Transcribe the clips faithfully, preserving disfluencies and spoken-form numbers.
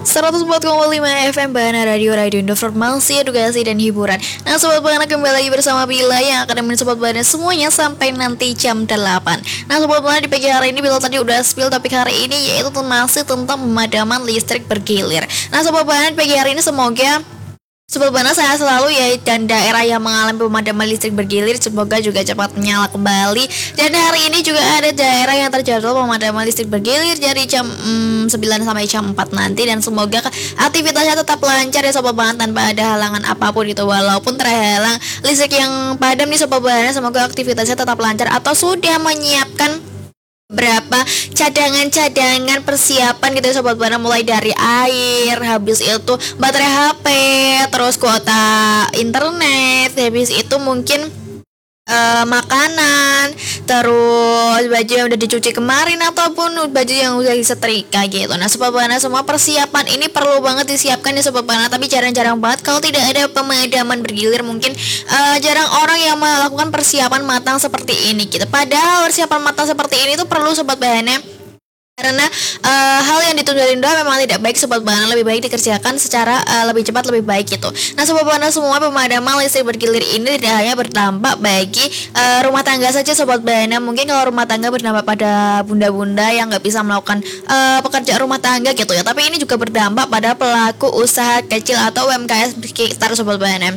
seratus empat koma lima F M Bahana Radio, Radio Informasi, Edukasi, dan Hiburan. Nah Sobat Bahana, kembali lagi bersama Bila yang akan nemenin Sobat Bahana semuanya sampai nanti jam delapan. Nah Sobat Bahana, di pagi hari ini Bila tadi udah spill topik hari ini, yaitu masih tentang pemadaman listrik bergilir. Nah Sobat Bahana, di pagi hari ini semoga Sobat Bahana sehat selalu ya, dan daerah yang mengalami pemadaman listrik bergilir semoga juga cepat menyala kembali. Dan hari ini juga ada daerah yang terjadwal pemadaman listrik bergilir dari jam mm, sembilan sampai jam empat nanti, dan semoga aktivitasnya tetap lancar ya Sobat Bahana tanpa ada halangan apapun itu. Walaupun terhalang listrik yang padam nih Sobat Bahana, semoga aktivitasnya tetap lancar atau sudah menyiapkan berapa cadangan-cadangan persiapan gitu ya Sobat Bahana, mulai dari air, habis itu baterai H P, terus kuota internet, habis itu mungkin uh, makanan, terus baju yang udah dicuci kemarin ataupun baju yang udah disetrika gitu. Nah Sobat Bahana, semua persiapan ini perlu banget disiapkan ya Sobat Bahana, tapi jarang-jarang banget kalau tidak ada pemadaman bergilir. Mungkin uh, jarang orang yang melakukan persiapan matang seperti ini gitu. Padahal persiapan matang seperti ini tuh perlu Sobat Bahana, karena uh, hal yang ditunda-tunda memang tidak baik Sobat Bahana, lebih baik dikerjakan secara uh, lebih cepat lebih baik gitu. Nah Sobat Bahana, semua pemadaman listrik bergilir ini tidak hanya berdampak bagi uh, rumah tangga saja Sobat Bahana. Mungkin kalau rumah tangga berdampak pada bunda-bunda yang nggak bisa melakukan uh, pekerjaan rumah tangga gitu ya, tapi ini juga berdampak pada pelaku usaha kecil atau U M K M sekitar Sobat Bahana.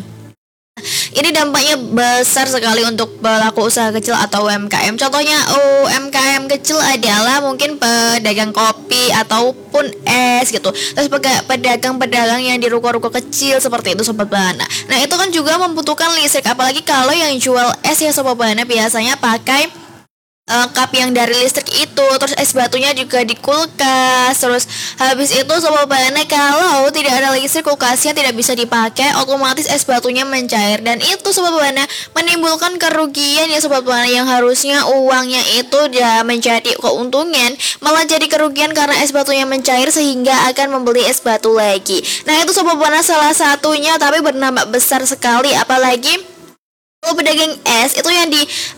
Ini dampaknya besar sekali untuk pelaku usaha kecil atau U M K M. Contohnya U M K M kecil adalah mungkin pedagang kopi ataupun es gitu. Terus pedagang-pedagang yang di ruko-ruko kecil seperti itu Sobat Bahana. Nah itu kan juga membutuhkan listrik, apalagi kalau yang jual es ya Sobat Bahana biasanya pakai Uh, cup yang dari listrik itu, terus es batunya juga di kulkas. Terus habis itu Sobat Bahana, kalau tidak ada listrik, kulkasnya tidak bisa dipakai, otomatis es batunya mencair, dan itu Sobat Bahana menimbulkan kerugian ya Sobat Bahana, yang harusnya uangnya itu ya menjadi keuntungan malah jadi kerugian karena es batunya mencair sehingga akan membeli es batu lagi. Nah itu Sobat Bahana salah satunya, tapi berdampak besar sekali. Apalagi kalau pedagang es itu yang di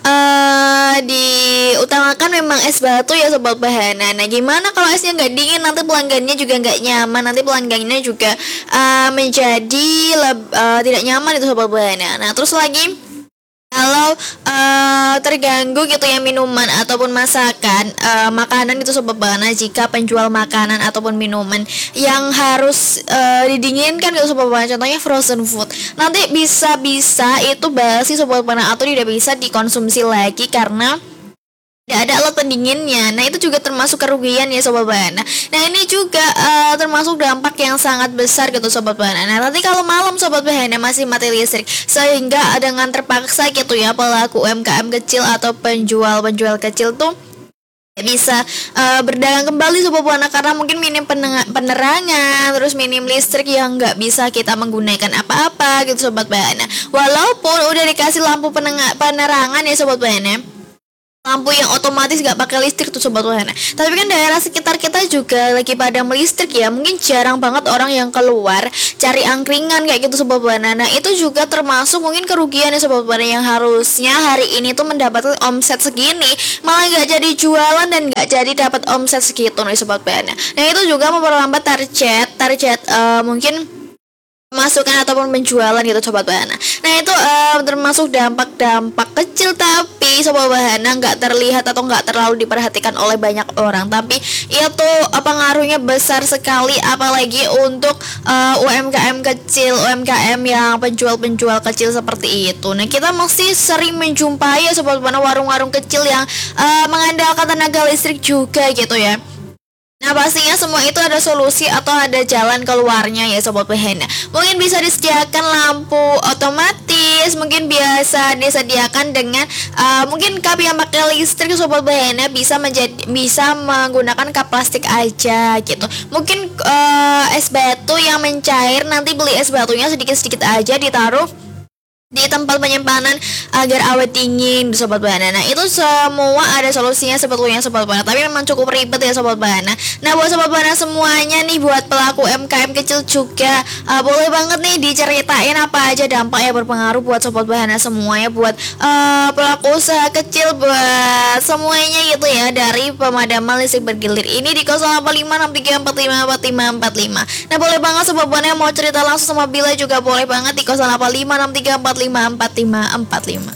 uh, diutamakan memang es batu ya Sobat Bahana. Nah gimana kalau esnya nggak dingin, nanti pelanggannya juga nggak nyaman, nanti pelanggannya juga uh, menjadi leb- uh, tidak nyaman itu Sobat Bahana. Nah terus lagi kalau uh, terganggu gitu ya minuman ataupun masakan, uh, makanan itu Sobat Bahana, jika penjual makanan ataupun minuman yang harus uh, didinginkan gitu Sobat Bahana, contohnya frozen food, nanti bisa-bisa itu basi Sobat Bahana atau tidak bisa dikonsumsi lagi karena tidak ada alat pendinginnya. Nah itu juga termasuk kerugian ya Sobat Bahana. Nah ini juga uh, termasuk dampak yang sangat besar gitu Sobat Bahana. Nah nanti kalau malam Sobat Bahana masih mati listrik, sehingga dengan terpaksa gitu ya pelaku U M K M kecil atau penjual-penjual kecil tuh bisa uh, berdagang kembali Sobat Bahana, karena mungkin minim peneng- penerangan, terus minim listrik yang nggak bisa kita menggunakan apa-apa gitu Sobat Bahana. Walaupun udah dikasih lampu peneng- penerangan ya Sobat Bahana, lampu yang otomatis gak pakai listrik tuh Sobat Bahana, tapi kan daerah sekitar kita juga lagi pada melistrik ya. Mungkin jarang banget orang yang keluar cari angkringan kayak gitu Sobat Bahana. Nah itu juga termasuk mungkin kerugian ya Sobat Bahana, yang harusnya hari ini tuh mendapatkan omset segini malah gak jadi jualan dan gak jadi dapat omset segitu nih Sobat Bahana. Nah itu juga memperlambat target target uh, mungkin pemasukan ataupun penjualan gitu Sobat Bahana. Nah itu uh, termasuk dampak-dampak kecil, tapi Sobat Bahana nggak terlihat atau nggak terlalu diperhatikan oleh banyak orang, tapi itu uh, pengaruhnya besar sekali, apalagi untuk uh, U M K M kecil, U M K M yang penjual-penjual kecil seperti itu. Nah kita mesti sering menjumpai ya Sobat Bahana warung-warung kecil yang uh, mengandalkan tenaga listrik juga gitu ya. Nah pastinya semua itu ada solusi atau ada jalan keluarnya ya Sobat Bahana. Mungkin bisa disediakan lampu otomatis, mungkin biasa disediakan dengan uh, mungkin kap yang pakai listrik Sobat Bahana, bisa menjadi bisa menggunakan kap plastik aja gitu. Mungkin uh, es batu yang mencair, nanti beli es batunya sedikit-sedikit aja ditaruh di tempat penyimpanan agar awet dingin Sobat Bahana. Nah itu semua ada solusinya sebetulnya Sobat Bahana, tapi memang cukup ribet ya Sobat Bahana. Nah buat Sobat Bahana semuanya nih, buat pelaku M K M kecil juga uh, boleh banget nih diceritain apa aja dampak yang berpengaruh buat Sobat Bahana semuanya, buat uh, pelaku usaha kecil, buat semuanya gitu ya, dari pemadaman listrik bergilir ini di nol delapan lima enam tiga empat lima empat lima empat lima. Nah boleh banget Sobat Bahana yang mau cerita langsung sama Bila juga boleh banget di nol delapan lima enam tiga empat lima empat lima empat lima.